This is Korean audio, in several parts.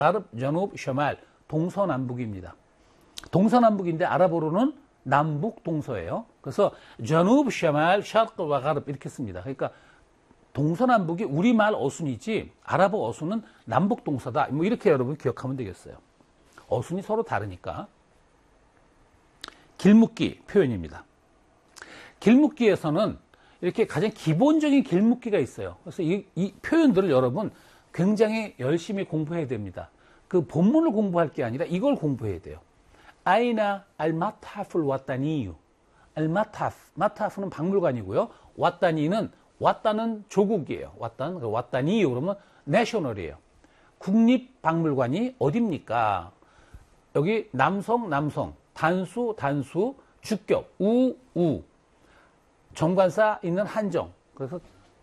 가르브, 저누브, 셔말. 동서남북입니다. 동서남북인데 아랍어로는 남북 동서예요. 그래서 저누브, 셔말, 샤르크와 가르브 이렇게 씁니다. 그러니까 동서남북이 우리말 어순이지 아랍어 어순은 남북 동서다. 뭐 이렇게 여러분 기억하면 되겠어요. 어순이 서로 다르니까. 길묶기 표현입니다. 길묶기에서는 이렇게 가장 기본적인 길묶기가 있어요. 그래서 이 표현들을 여러분 굉장히 열심히 공부해야 됩니다. 그 본문을 공부할 게 아니라 이걸 공부해야 돼요. 아이나 알마타프를 왔다니유. 알마타프, 마타프는 박물관이고요. 왔다는 조국이에요. 왔다니유 그러면 내셔널이에요. 국립박물관이 어딥니까? 여기 남성, 단수, 주격, 우. 정관사 있는 한정. 그래서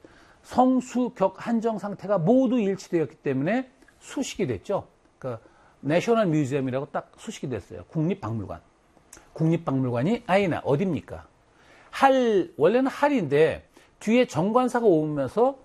성수격 한정 상태가 모두 일치되었기 때문에 수식이 됐죠. 그러니까 내셔널 뮤지엄이라고 딱 수식이 됐어요. 국립박물관. 국립박물관이 아이나 어딥니까? 원래는 할인데 뒤에 정관사가 오면서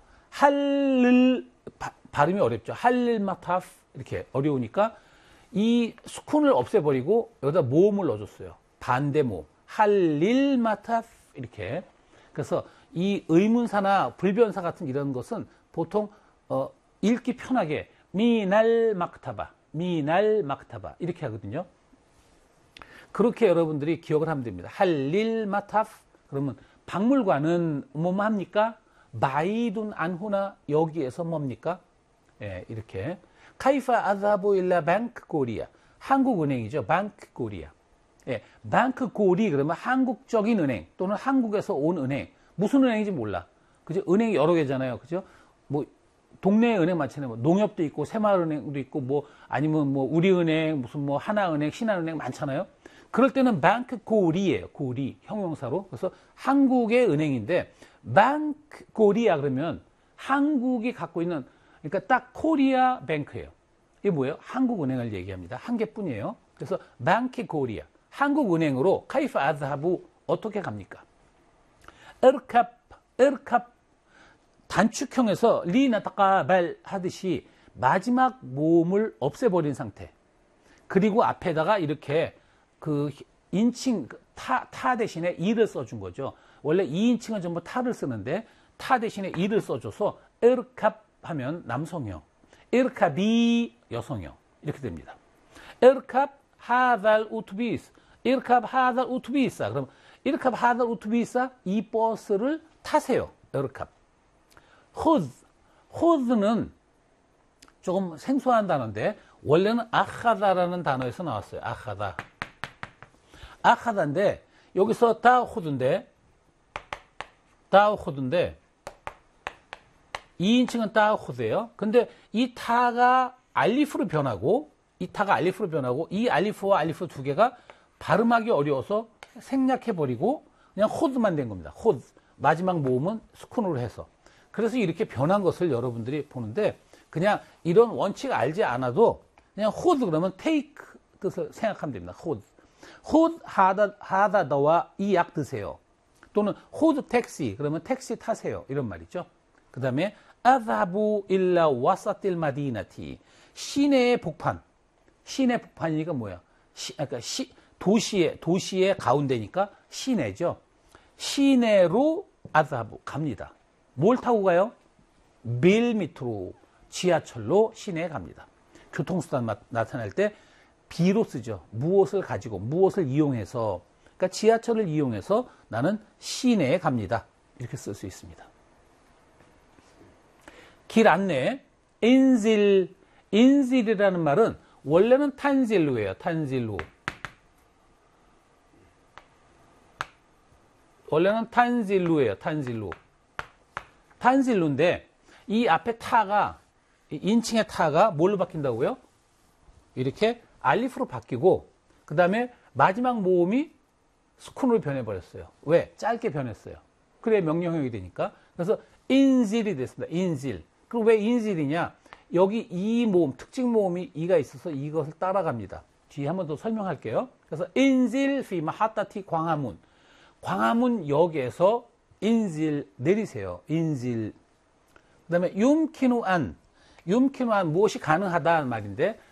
할을 발음이 어렵죠. 할릴마타프 이렇게 어려우니까 이 수kun을 없애버리고 여기다 모음을 넣어줬어요. 반대 모음. 할릴마타프 이렇게. 그래서 이 의문사나 불변사 같은 이런 것은 보통 읽기 편하게 미날 막타바 이렇게 하거든요. 그렇게 여러분들이 기억을 하면 됩니다. 할릴 마타프 그러면 박물관은 뭐뭐 합니까? 바이둔 안후나 여기에서 뭡니까? 예, 이렇게 카이파 아자보 일라 뱅크 코리아 한국은행이죠. 뱅크 코리아. 예, 뱅크 코리 그러면 한국적인 은행 또는 한국에서 온 은행. 무슨 은행인지 몰라. 그죠? 은행이 여러 개잖아요. 그죠? 뭐 동네 은행 많잖아요. 뭐 농협도 있고 새마을은행도 있고 뭐 아니면 뭐 우리은행 무슨 뭐 하나은행 신한은행 많잖아요. 그럴 때는 뱅크 코리예요. 코리 형용사로. 그래서 한국의 은행인데 뱅크 코리아 그러면 한국이 갖고 있는 그러니까 딱 코리아 뱅크예요. 이게 뭐예요? 한국은행을 얘기합니다. 한 개뿐이에요. 그래서 뱅크 코리아 한국은행으로 카이프 아즈하부 어떻게 갑니까? 에르캅 단축형에서 리나타까발 하듯이 마지막 모음을 없애버린 상태. 그리고 앞에다가 이렇게 그 인칭 타 대신에 이를 써준 거죠. 원래 2인칭은 전부 타를 쓰는데 타 대신에 이를 써줘서 에르캅 하면 남성형, 에르캅이 여성형 이렇게 됩니다. 에르캅 하달 우투비스, 에르캅 하달 우투비사. 그럼 에르캅 하달 우투비사 이 버스를 타세요. 에르캅. 호즈는 조금 생소한 단어인데 원래는 아하다라는 단어에서 나왔어요. 아하다인데 여기서 다호드인데 2인칭은 다호드예요. 근데 이 타가 알리프로 변하고 이 알리프와 알리프 두 개가 발음하기 어려워서 생략해버리고 그냥 호드만 된 겁니다. 호드. 마지막 모음은 수kun으로 해서. 그래서 이렇게 변한 것을 여러분들이 보는데 그냥 이런 원칙 알지 않아도 그냥 호드 그러면 테이크 뜻을 생각하면 됩니다. 호드 하다더와 이 약 드세요. 또는 호드 택시 그러면 택시 타세요. 이런 말이죠. 그 다음에 아자부 일라 와사틸 마디나티 시내의 복판. 시내 복판이니까 뭐야? 그러니까 도시의 가운데니까 시내죠. 시내로 아자부 갑니다. 뭘 타고 가요? 빌 밑으로 지하철로 시내에 갑니다. 교통수단 나타날 때 비로 쓰죠. 무엇을 가지고 무엇을 이용해서 그러니까 지하철을 이용해서 나는 시내에 갑니다. 이렇게 쓸 수 있습니다. 길 안내 인질이라는 말은 원래는 탄질루예요. 원래는 탄질루인데 이 앞에 타가 인칭의 타가 뭘로 바뀐다고요? 이렇게 알리프로 바뀌고 그 다음에 마지막 모음이 수kun으로 변해버렸어요. 왜? 짧게 변했어요. 그래 명령형이 되니까. 그래서 인질이 됐습니다. 인질. 그럼 왜 인질이냐? 여기 이 모음, 특징 모음이 이가 있어서 이것을 따라갑니다. 뒤에 한 번 더 설명할게요. 그래서 인질 피 마하타티 광화문. 광화문역에서 인질 내리세요. 인질. 그 다음에 윰키누안 무엇이 가능하다는 말인데